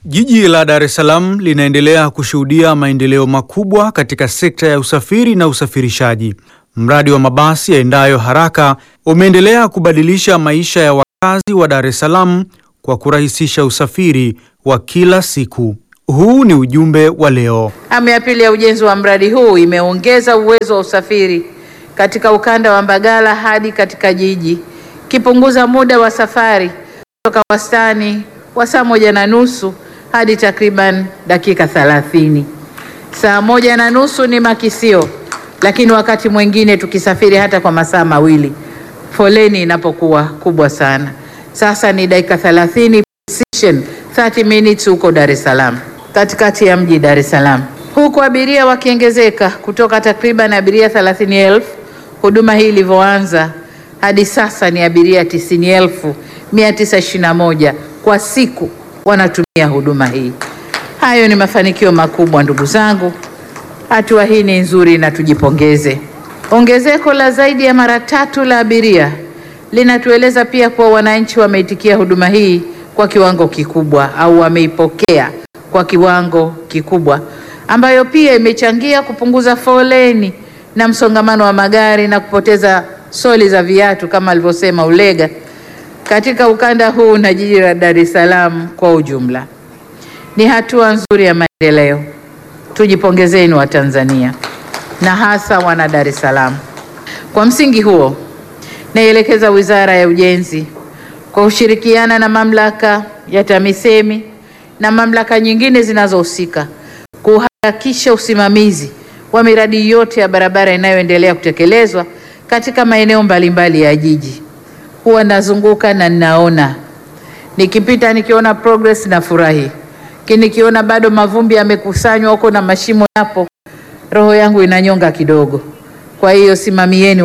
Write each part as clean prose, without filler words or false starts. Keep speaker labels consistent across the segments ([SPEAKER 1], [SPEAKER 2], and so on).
[SPEAKER 1] Jiji la Dar es Salaam linaendelea kushuhudia maendeleo makubwa katika sekta ya usafiri na usafirishaji. Mradi wa mabasi yaendayo haraka umeendelea kubadilisha maisha ya wakazi wa Dar es Salaam kwa kurahisisha usafiri wa kila siku. Huu ni ujumbe wa leo.
[SPEAKER 2] Awamu ya pili ya ujenzi wa mradi huu imeongeza uwezo wa usafiri katika ukanda wa Mbagala hadi katika jiji, kipunguza muda wa safari kutoka wastani wa saa 1:30 hadi takriban dakika 30. Saa 1:30 ni makisio, lakini wakati mwingine tukisafiri hata kwa masaa mawili foleni inapokuwa kubwa sana. Sasa ni dakika 30, precision 30 minutes huko Dar es Salaam, katikati ya mji Dar es Salaam, huku abiria wakiongezeka kutoka takriban abiria 30,000 huduma hii ilivyoanza hadi sasa ni abiria 90,921 kwa siku wanatumia huduma hii. Hayo ni mafanikio makubwa ndugu zangu. Hatua hii ni nzuri na tujipongeze. Ongezeko la zaidi ya mara 3 la abiria linatueleza pia kuwa wananchi wameitikia huduma hii kwa kiwango kikubwa au wameipokea kwa kiwango kikubwa, ambayo pia imechangia kupunguza foleni na msongamano wa magari na kupoteza soli za viatu kama alivyosema Ulega katika ukanda huu na jiji la Dar es Salaam kwa ujumla. Ni hatua nzuri ya maendeleo. Tujipongezeni wa Tanzania na hasa wana Dar es Salaam. Kwa msingi huo, naielekeza Wizara ya Ujenzi kwa kushirikiana na mamlaka ya TAMISEMI na mamlaka nyingine zinazohusika kuhakikisha usimamizi wa miradi yote ya barabara inayoendelea kutekelezwa katika maeneo mbalimbali ya jiji. Huwa nazunguka na ninaona, nikipita nikiona progress na furahi, lakini nikiona bado mavumbi yamekusanywa huko na mashimo yapo, roho yangu inanyonga kidogo. Kwa hiyo simamieni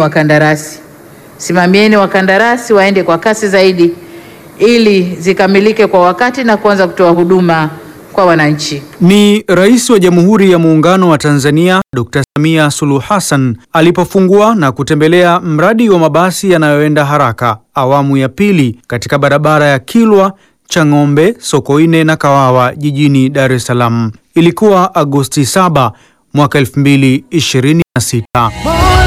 [SPEAKER 2] wakandarasi waende kwa kasi zaidi ili zikamilike kwa wakati na kuanza kutoa huduma kwa wananchi.
[SPEAKER 1] Ni Rais wa Jamhuri ya Muungano wa Tanzania Dr. Samia Suluhu Hassan alipofungua na kutembelea mradi wa mabasi yanayoenda haraka awamu ya pili katika barabara ya Kilwa, Chang'ombe, Sokoine na Kawawa jijini Dar es Salaam. Ilikuwa Agosti 7 mwaka 2026.